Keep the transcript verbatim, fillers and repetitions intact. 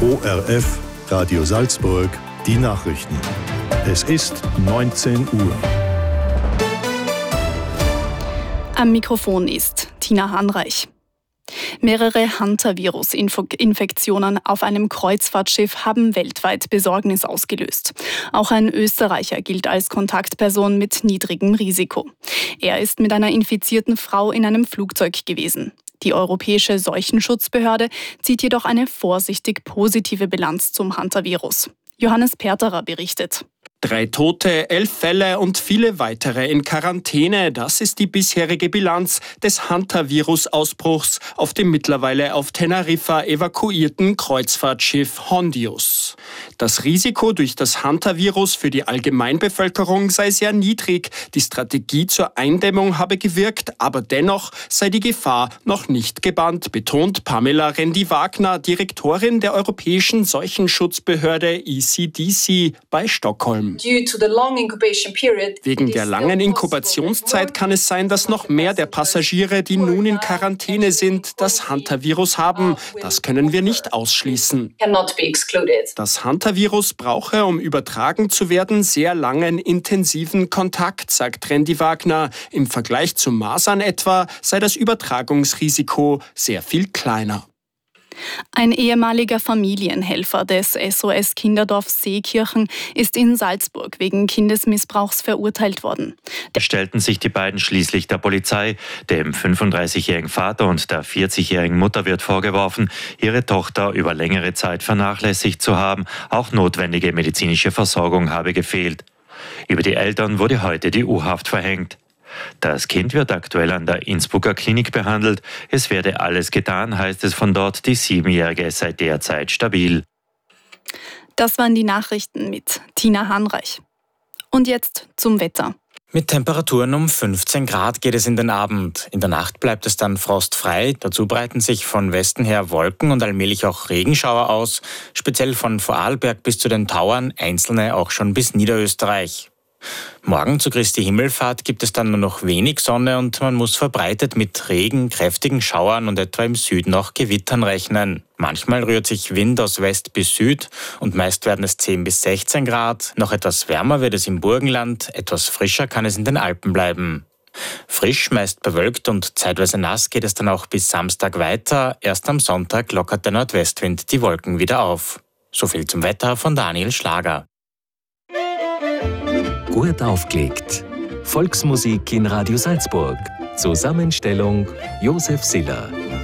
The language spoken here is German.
O R F, Radio Salzburg, die Nachrichten. Es ist neunzehn Uhr. Am Mikrofon ist Tina Hanreich. Mehrere Hantavirus-Infektionen auf einem Kreuzfahrtschiff haben weltweit Besorgnis ausgelöst. Auch ein Österreicher gilt als Kontaktperson mit niedrigem Risiko. Er ist mit einer infizierten Frau in einem Flugzeug gewesen. Die Europäische Seuchenschutzbehörde zieht jedoch eine vorsichtig positive Bilanz zum Hantavirus. Johannes Perterer berichtet. Drei Tote, elf Fälle und viele weitere in Quarantäne. Das ist die bisherige Bilanz des Hantavirus-Ausbruchs auf dem mittlerweile auf Teneriffa evakuierten Kreuzfahrtschiff Hondius. Das Risiko durch das Hantavirus für die Allgemeinbevölkerung sei sehr niedrig. Die Strategie zur Eindämmung habe gewirkt, aber dennoch sei die Gefahr noch nicht gebannt, betont Pamela Rendi-Wagner, Direktorin der Europäischen Seuchenschutzbehörde E C D C bei Stockholm. Wegen der langen Inkubationszeit kann es sein, dass noch mehr der Passagiere, die nun in Quarantäne sind, das Hantavirus haben. Das können wir nicht ausschließen. Das Hantavirus brauche, um übertragen zu werden, sehr langen, intensiven Kontakt, sagt Rendi-Wagner. Im Vergleich zu Masern etwa sei das Übertragungsrisiko sehr viel kleiner. Ein ehemaliger Familienhelfer des S O S Kinderdorf Seekirchen ist in Salzburg wegen Kindesmissbrauchs verurteilt worden. Stellten sich die beiden schließlich der Polizei. Dem fünfunddreißigjährigen Vater und der vierzigjährigen Mutter wird vorgeworfen, ihre Tochter über längere Zeit vernachlässigt zu haben. Auch notwendige medizinische Versorgung habe gefehlt. Über die Eltern wurde heute die U-Haft verhängt. Das Kind wird aktuell an der Innsbrucker Klinik behandelt. Es werde alles getan, heißt es von dort. Die Siebenjährige sei derzeit stabil. Das waren die Nachrichten mit Tina Hanreich. Und jetzt zum Wetter. Mit Temperaturen um fünfzehn Grad geht es in den Abend. In der Nacht bleibt es dann frostfrei. Dazu breiten sich von Westen her Wolken und allmählich auch Regenschauer aus. Speziell von Vorarlberg bis zu den Tauern, einzelne auch schon bis Niederösterreich. Morgen zu Christi Himmelfahrt gibt es dann nur noch wenig Sonne und man muss verbreitet mit Regen, kräftigen Schauern und etwa im Süden auch Gewittern rechnen. Manchmal rührt sich Wind aus West bis Süd und meist werden es zehn bis sechzehn Grad. Noch etwas wärmer wird es im Burgenland, etwas frischer kann es in den Alpen bleiben. Frisch, meist bewölkt und zeitweise nass geht es dann auch bis Samstag weiter. Erst am Sonntag lockert der Nordwestwind die Wolken wieder auf. So viel zum Wetter von Daniel Schlager. Gut aufgelegt. Volksmusik in Radio Salzburg. Zusammenstellung Josef Siller.